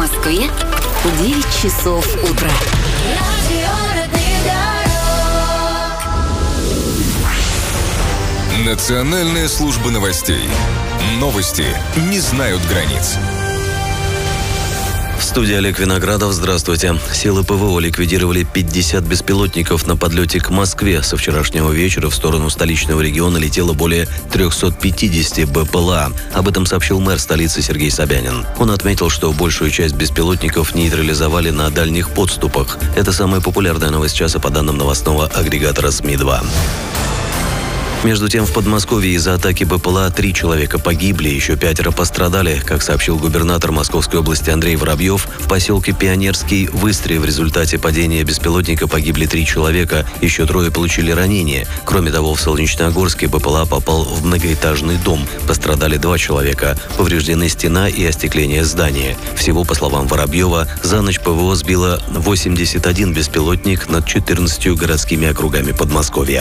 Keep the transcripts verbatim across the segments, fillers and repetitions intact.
Москве девять часов утра. Национальная служба новостей. Новости не знают границ. В студии Олег Виноградов. Здравствуйте. Силы ПВО ликвидировали пятьдесят беспилотников на подлете к Москве. Со вчерашнего вечера в сторону столичного региона летело более триста пятьдесят БПЛА. Об этом сообщил мэр столицы Сергей Собянин. Он отметил, что большую часть беспилотников нейтрализовали на дальних подступах. Это самая популярная новость часа по данным новостного агрегатора СМИ два. Между тем, в Подмосковье из-за атаки БПЛА три человека погибли, еще пятеро пострадали. Как сообщил губернатор Московской области Андрей Воробьев, в поселке Пионерский в Истре в результате падения беспилотника погибли три человека, еще трое получили ранения. Кроме того, в Солнечногорске БПЛА попал в многоэтажный дом. Пострадали два человека. Повреждены стена и остекление здания. Всего, по словам Воробьева, за ночь ПВО сбило восемьдесят один беспилотник над четырнадцатью городскими округами Подмосковья.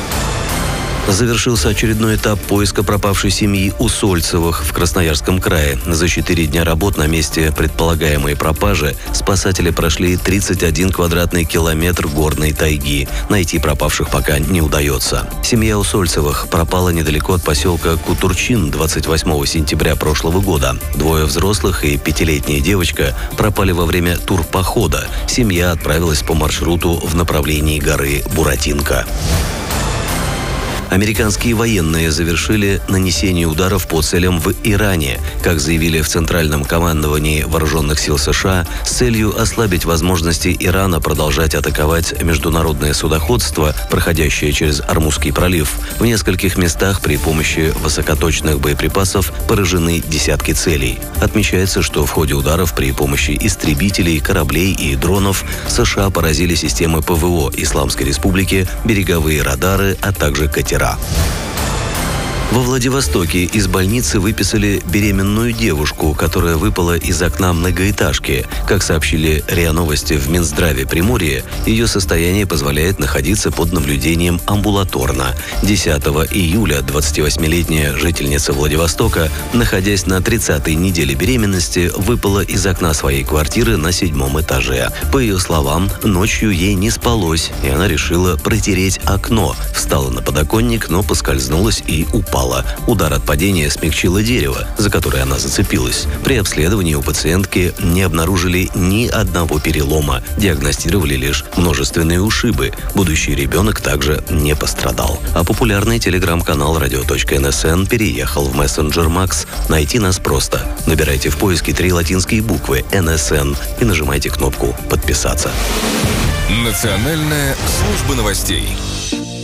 Завершился очередной этап поиска пропавшей семьи Усольцевых в Красноярском крае. За четыре дня работ на месте предполагаемой пропажи спасатели прошли тридцать один квадратный километр горной тайги. Найти пропавших пока не удается. Семья Усольцевых пропала недалеко от поселка Кутурчин двадцать восьмого сентября прошлого года. Двое взрослых и пятилетняя девочка пропали во время турпохода. Семья отправилась по маршруту в направлении горы Буратинка. Американские военные завершили нанесение ударов по целям в Иране, как заявили в Центральном командовании Вооруженных сил США, с целью ослабить возможности Ирана продолжать атаковать международное судоходство, проходящее через Ормузский пролив. В нескольких местах при помощи высокоточных боеприпасов поражены десятки целей. Отмечается, что в ходе ударов при помощи истребителей, кораблей и дронов США поразили системы ПВО Исламской Республики, береговые радары, а также катера. Во Владивостоке из больницы выписали беременную девушку, которая выпала из окна многоэтажки. Как сообщили РИА Новости в Минздраве Приморья, ее состояние позволяет находиться под наблюдением амбулаторно. десятого июля двадцативосьмилетняя жительница Владивостока, находясь на тридцатой неделе беременности, выпала из окна своей квартиры на седьмом этаже. По ее словам, ночью ей не спалось, и она решила протереть окно. Встала на подоконник, но поскользнулась и упала. Удар от падения смягчило дерево, за которое она зацепилась. При обследовании у пациентки не обнаружили ни одного перелома, диагностировали лишь множественные ушибы. Будущий ребенок также не пострадал. А популярный телеграм-канал радио точка эн эс эн переехал в мессенджер Макс. Найти нас просто. Набирайте в поиске три латинские буквы эн эс эн и нажимайте кнопку «Подписаться». Национальная служба новостей.